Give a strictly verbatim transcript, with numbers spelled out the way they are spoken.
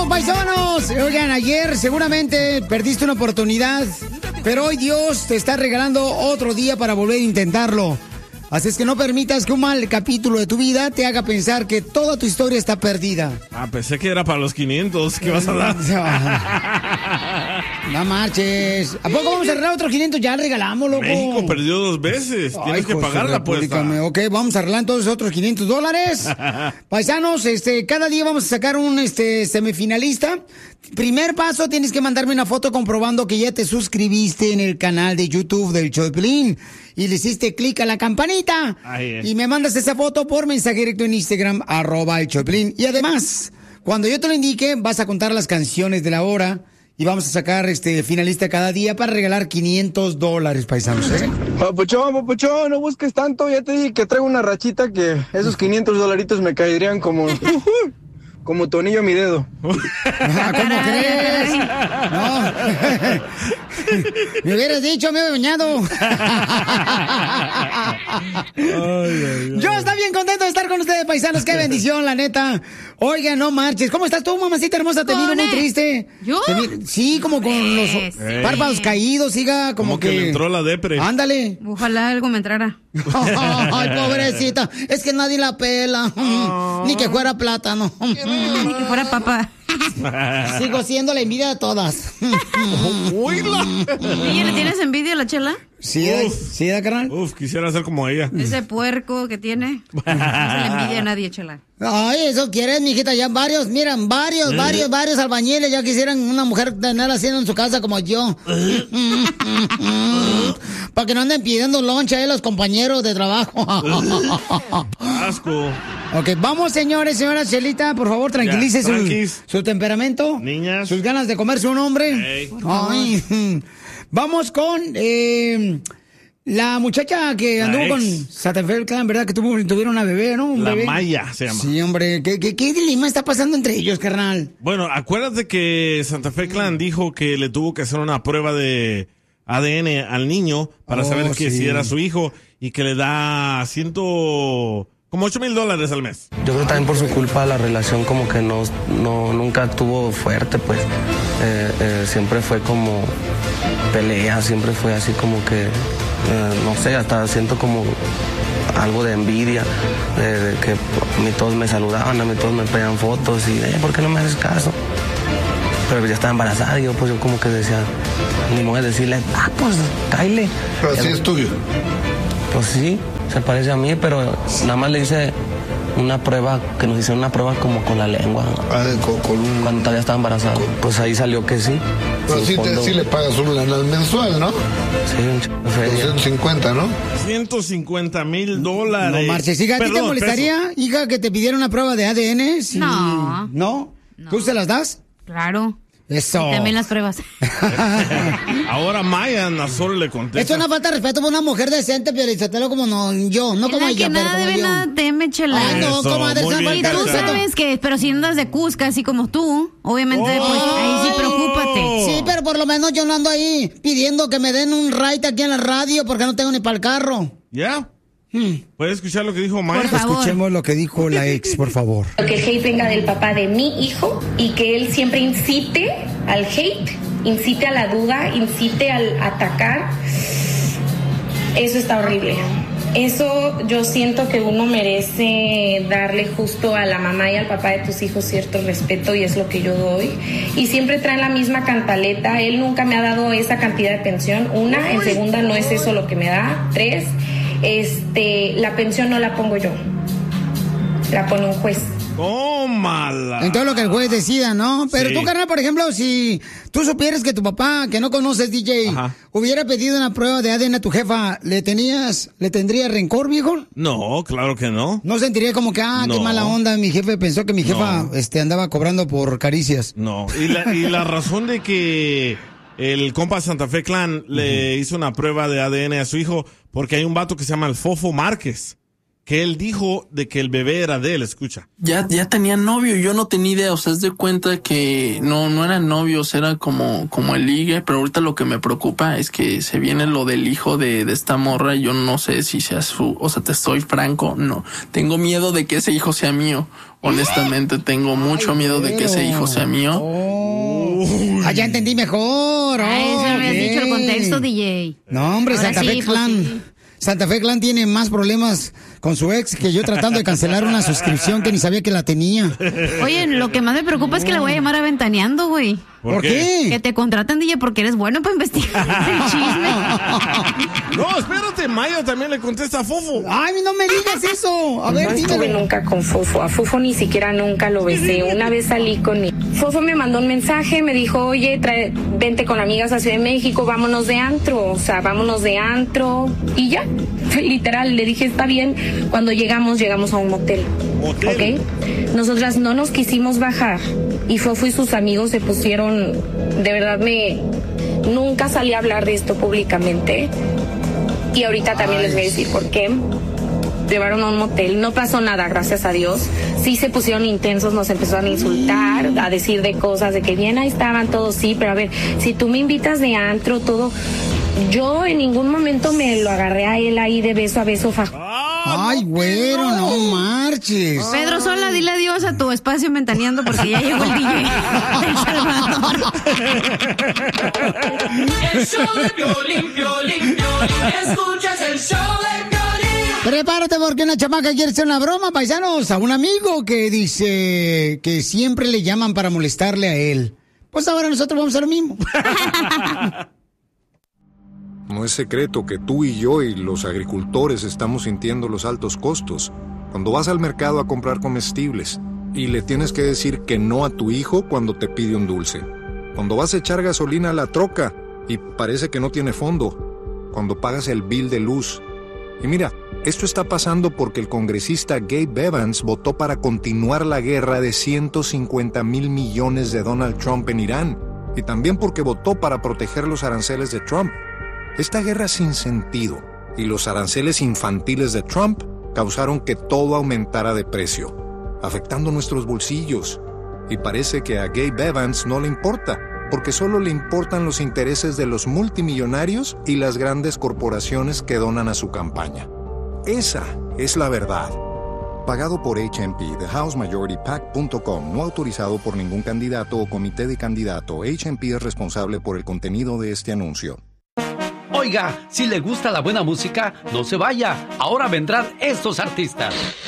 paisanos! Oigan, ayer seguramente perdiste una oportunidad, pero hoy Dios te está regalando otro día para volver a intentarlo. Así es que no permitas que un mal capítulo de tu vida te haga pensar que toda tu historia está perdida. Ah, pensé que era para los quinientos. ¿Qué vas a dar? No marches. ¿A poco vamos a arreglar otros quinientos? Ya regalamos, loco. México perdió dos veces. Tienes Ay, que pagar la apuesta. Ok, vamos a arreglar entonces otros quinientos dólares. Paisanos, este, cada día vamos a sacar un este, semifinalista. Primer paso, tienes que mandarme una foto comprobando que ya te suscribiste en el canal de YouTube del show de Piolín y le hiciste clic a la campanita. Y me mandas esa foto por mensaje directo en Instagram, arroba el show de Piolín. Y además, cuando yo te lo indique, vas a contar las canciones de la hora y vamos a sacar este finalista cada día para regalar quinientos dólares, paisanos, ¿eh? Papuchón, papuchón, no busques tanto. Ya te dije que traigo una rachita que esos quinientos dolaritos me caerían como... Como tornillo a mi dedo. ¿Cómo crees? No. Me hubieras dicho, me he bañado. Yo estoy bien contento de estar con ustedes, paisanos. Qué bendición, la neta. Oiga, no marches. ¿Cómo estás tú, mamacita hermosa? Te miro muy triste. ¿Yo? Mir... Sí, como con los Ey. párpados caídos, siga, como, como que... que le entró la depre. Ándale. Ojalá algo me entrara. Ay, pobrecita. Es que nadie la pela. Oh. Ni que fuera plátano. Ni que fuera papá. Sigo siendo la envidia de todas. Oye, ¿le tienes envidia a la Chela? Sí, Uf. sí, da carnal. Uf, quisiera ser como ella. Ese puerco que tiene. No se le envidia a nadie, Chela. Ay, eso quieres, mijita, ya varios, miran, varios, varios, varios albañiles ya quisieran una mujer tener haciendo en su casa como yo. Para que no anden pidiendo loncha ahí los compañeros de trabajo. Asco. Ok, vamos, señores, señora Chelita, por favor, tranquilice su, su temperamento. Niñas. Sus ganas de comerse un hombre. Hey. Ay. Vamos con eh, la muchacha que anduvo ex. con Santa Fe Clan, ¿verdad? Que tuvo, tuvieron una bebé, ¿no? Un La bebé. Maya se llama. Sí, hombre. ¿Qué, qué, qué dilema está pasando entre ellos, carnal? Bueno, acuérdate que Santa Fe Clan dijo que le tuvo que hacer una prueba de A D N al niño para Oh, saber que sí. si era su hijo y que le da ciento... como ocho mil dólares al mes. Yo creo también por su culpa la relación como que no, no nunca tuvo fuerte, pues eh, eh, siempre fue como pelea, siempre fue así como que, eh, no sé, hasta siento como algo de envidia, de, de que a mí todos me saludaban, a mí todos me pedían fotos y, eh, ¿por qué no me haces caso? Pero ya estaba embarazada y yo pues yo como que decía, ni modo de decirle, ah, pues, cáile. Pero así es tuyo. Pues sí, se parece a mí, pero nada más le hice una prueba, que nos hicieron una prueba como con la lengua. Ah, con, con un... Cuando todavía estaba embarazada. Pues ahí salió que sí. Pero sí, te, sí le pagas un lanal mensual, ¿no? Sí, un ch... doscientos cincuenta, ¿no? ciento cincuenta mil dólares. No marches. Hija, ¿a ti te molestaría, peso. hija, que te pidiera una prueba de A D N? Si... No. no. ¿No? ¿Tú se las das? Claro. Eso. Y también las pruebas. Ahora Maya Nazor le contesta. Esto es una falta de respeto por una mujer decente, pero Isotelo como no, yo, no como la ella, que pero nada como debe, yo. nada teme, Chela. Ay, no, Eso, comadre, muy esa bien, falta de Tú Carla. respeto. sabes que, pero si andas de Cusca, así como tú, obviamente, Oh. pues ahí sí preocúpate. Sí, pero por lo menos yo no ando ahí pidiendo que me den un ride aquí en la radio porque no tengo ni para el carro. ¿Ya? Hmm. ¿Puedes escuchar lo que dijo Maya? Por favor. Escuchemos lo que dijo la ex, por favor. Que el hate venga del papá de mi hijo y que él siempre incite al hate, incite a la duda, incite al atacar. Eso está horrible. Eso yo siento que uno merece darle justo a la mamá y al papá de tus hijos cierto respeto y es lo que yo doy. Y siempre traen la misma cantaleta. Él nunca me ha dado esa cantidad de pensión. Una, en segunda no es eso lo que me da. Tres, este, la pensión no la pongo yo. La pone un juez. ¡Tómala! Entonces lo que el juez decida, ¿no? Pero Sí. tú, carnal, por ejemplo, si tú supieras que tu papá, que no conoces, D J, Ajá. hubiera pedido una prueba de A D N a tu jefa, ¿le tenías, le tendría rencor, viejo? No, claro que no. ¿No sentiría como que, ah, qué No. mala onda, mi jefe pensó que mi jefa No. este, andaba cobrando por caricias? No. Y la, y la razón de que el compa Santa Fe Clan le hizo una prueba de A D N a su hijo, porque hay un vato que se llama el Fofo Márquez, que él dijo de que el bebé era de él. Escucha. Ya, ya tenían novio, yo no tenía idea, o sea, es de cuenta que no, no eran novios, era como, como el ligue, pero ahorita lo que me preocupa es que se viene lo del hijo de, de esta morra, y yo no sé si sea su, o sea, te soy franco, no, tengo miedo de que ese hijo sea mío, honestamente, tengo mucho Ay, miedo de que ese hijo sea mío. Oh. Ah, ya entendí mejor. Ay, eso me habías okay. dicho el contexto, D J. No, hombre, Ahora Santa sí, Fe pues Clan. sí. Santa Fe Clan tiene más problemas con su ex que yo tratando de cancelar una suscripción que ni sabía que la tenía. Oye, lo que más me preocupa es que la voy a llamar a Ventaneando, güey. ¿Por, ¿Por qué? Que te contraten, D J, porque eres bueno para investigar el chisme. No, espérate, Maya también le contesta a Fofo. Ay, no me digas eso. A ver, No estuve dímelo. nunca con Fofo. A Fofo ni siquiera nunca lo besé. Una vez salí con él. Fofo me mandó un mensaje, me dijo, oye, trae, vente con amigas a Ciudad de México, vámonos de antro. O sea, vámonos de antro. Y ya, literal, le dije, está bien. Cuando llegamos, llegamos a un motel. ¿Motel? ¿Ok? Nosotras no nos quisimos bajar. Y Fofo y sus amigos se pusieron, de verdad me... Nunca salí a hablar de esto públicamente. Y ahorita también les voy a decir por qué. Llevaron a un motel, no pasó nada, gracias a Dios. Sí se pusieron intensos, nos empezaron a insultar, a decir de cosas, de que bien ahí estaban todos, sí, pero a ver, si tú me invitas de antro, todo... Yo en ningún momento me lo agarré a él ahí de beso a beso fajo. Ay, güero, no marches. Pedro Sola, dile adiós a tu espacio Ventaneando porque ya llegó el D J del Salvador. El show de Piolín, Piolín, Piolín. Escuchas el show de Piolín. Prepárate porque una chamaca quiere hacer una broma, paisanos, a un amigo que dice que siempre le llaman para molestarle a él. Pues ahora nosotros vamos a hacer lo mismo. No es secreto que tú y yo y los agricultores estamos sintiendo los altos costos. Cuando vas al mercado a comprar comestibles y le tienes que decir que no a tu hijo cuando te pide un dulce. Cuando vas a echar gasolina a la troca y parece que no tiene fondo. Cuando pagas el bill de luz. Y mira, esto está pasando porque el congresista Gabe Evans votó para continuar la guerra de ciento cincuenta mil millones de Donald Trump en Irán. Y también porque votó para proteger los aranceles de Trump. Esta guerra sin sentido y los aranceles infantiles de Trump causaron que todo aumentara de precio, afectando nuestros bolsillos. Y parece que a Gabe Evans no le importa, porque solo le importan los intereses de los multimillonarios y las grandes corporaciones que donan a su campaña. Esa es la verdad. Pagado por H M P de House Majority Pac punto com, no autorizado por ningún candidato o comité de candidato. H M P es responsable por el contenido de este anuncio. Oiga, si le gusta la buena música, no se vaya. Ahora vendrán estos artistas.